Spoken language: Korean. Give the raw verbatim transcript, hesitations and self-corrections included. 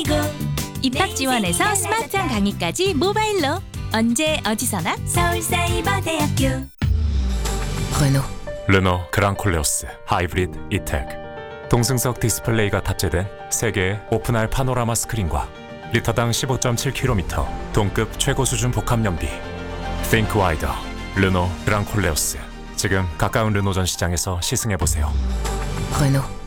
입학 지원에서 스마트한 강의까지 모바일로 언제 어디서나 서울사이버대학교. Renault. 르노 그랑콜레오스 하이브리드 이텍. 동승석 디스플레이가 탑재된 세 개의 오픈할 파노라마 스크린과 리터당 십오 점 칠 킬로미터 동급 최고 수준 복합 연비. Think wider. 르노 그랑콜레오스. 지금 가까운 르노 전 시장에서 시승해보세요. Renault.